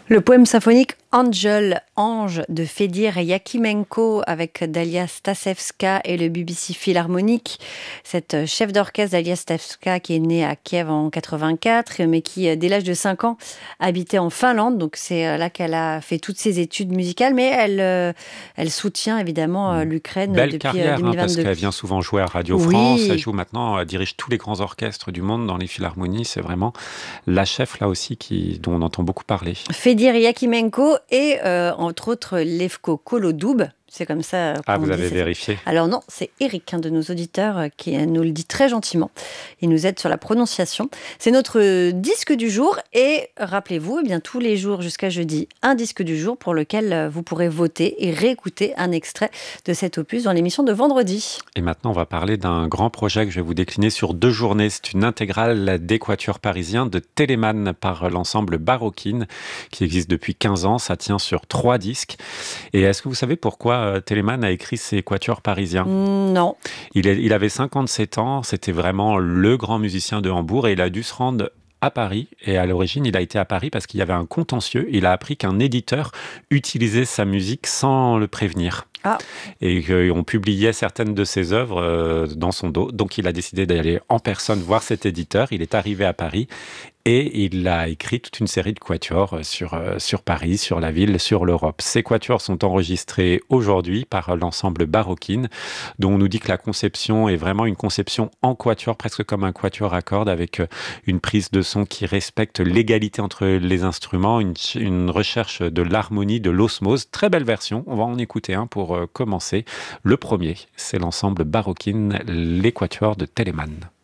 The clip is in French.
Le poème symphonique Angel, Ange de Fedir Yakimenko avec Dalia Stasevska et le BBC Philharmonique. Cette chef d'orchestre Dalia Stasevska qui est née à Kiev en 84 mais qui dès l'âge de 5 ans habitait en Finlande. Donc c'est là qu'elle a fait toutes ses études musicales mais elle soutient évidemment l'Ukraine Belle depuis carrière, parce 2022. qu'elle vient souvent jouer à Radio France. Elle Oui, joue maintenant, elle dirige tous les grands orchestres du monde dans les philharmonies. C'est vraiment la chef là aussi dont on entend beaucoup parler. Fedir Yakimenko et entre autres Levko Kolodoub. C'est comme ça Ah, qu'on vous dit. avez vérifié? Alors non, c'est Eric, un de nos auditeurs, qui nous le dit très gentiment. Il nous aide sur la prononciation. C'est notre disque du jour et rappelez-vous, eh bien, tous les jours jusqu'à jeudi, un disque du jour pour lequel vous pourrez voter et réécouter un extrait de cet opus dans l'émission de vendredi. Et maintenant, on va parler d'un grand projet que je vais vous décliner sur 2 journées. C'est une intégrale des quatuors parisiens de Telemann par l'ensemble Baroquine, qui existe depuis 15 ans. Ça tient sur 3 disques. Et est-ce que vous savez pourquoi Telemann a écrit ces quatuors parisiens? Non. Il avait 57 ans, c'était vraiment le grand musicien de Hambourg et il a dû se rendre à Paris. Et à l'origine, il a été à Paris parce qu'il y avait un contentieux. Il a appris qu'un éditeur utilisait sa musique sans le prévenir. Ah, Et qu'on publiait certaines de ses œuvres dans son dos. Donc il a décidé d'aller en personne voir cet éditeur. Il est arrivé à Paris et il a écrit toute une série de quatuors sur Paris, sur la ville, sur l'Europe. Ces quatuors sont enregistrés aujourd'hui par l'ensemble Baroquine, dont on nous dit que la conception est vraiment une conception en quatuor, presque comme un quatuor à cordes, avec une prise de son qui respecte l'égalité entre les instruments, une recherche de l'harmonie, de l'osmose. Très belle version, on va en écouter un pour commencer. Le premier, c'est l'ensemble Baroquine, les quatuors de Telemann.